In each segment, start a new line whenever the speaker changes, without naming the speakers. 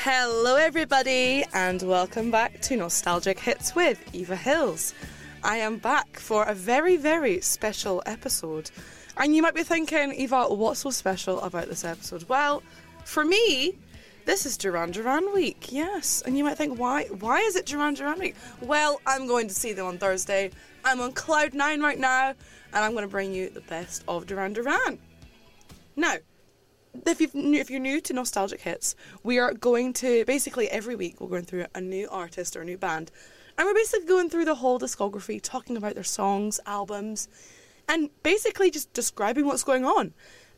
Hello everybody and welcome back to Nostalgic Hits with Eva Hills. I am back for a very, very special episode. And you might be thinking, Eva, what's so special about this episode? Well, for me, this is Duran Duran week, yes. And you might think, why is it Duran Duran week? Well, I'm going to see them on Thursday. I'm on cloud 9 right now, and I'm going to bring you the best of Duran Duran. Now, if you're new to Nostalgic Hits, we are going to, basically every week, we're going through a new artist or a new band. And we're basically going through the whole discography, talking about their songs, albums, and basically just describing what's going on.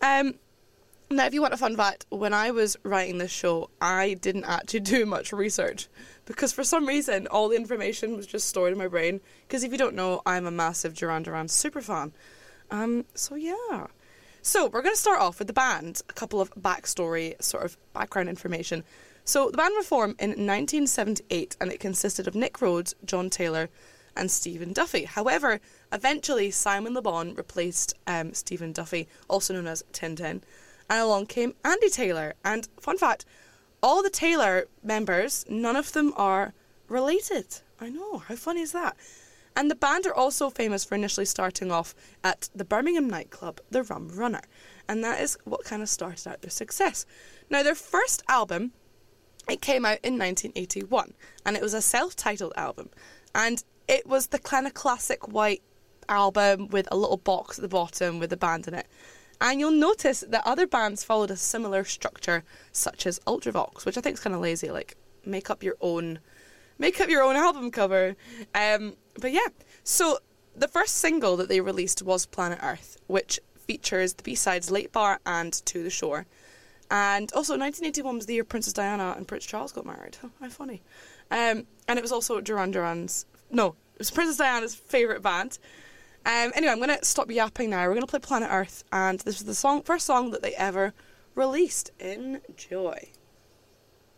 Now, if you want a fun fact, when I was writing this show, I didn't actually do much research because for some reason, all the information was just stored in my brain. Because if you don't know, I'm a massive Duran Duran superfan. So yeah. So we're going to start off with the band, a couple of backstory, sort of background information. So the band was formed in 1978 and it consisted of Nick Rhodes, John Taylor and Stephen Duffy. However, eventually Simon Le Bon replaced Stephen Duffy, also known as Tin Tin, and along came Andy Taylor. And fun fact, all the Taylor members, none of them are related. I know, how funny is that? And the band are also famous for initially starting off at the Birmingham nightclub, the Rum Runner. And that is what kind of started out their success. Now, their first album, it came out in 1981. And it was a self-titled album. And it was the kind of classic white album with a little box at the bottom with the band in it. And you'll notice that other bands followed a similar structure, such as Ultravox, which I think is kind of lazy, like make up your own album cover. But yeah, so the first single that they released was Planet Earth, which features the B-sides Late Bar and To the Shore. And also 1981 was the year Princess Diana and Prince Charles got married. Oh, how funny. And it was also it was Princess Diana's favourite band. Anyway, I'm going to stop yapping now. We're going to play Planet Earth, and this was the first song that they ever released. Enjoy.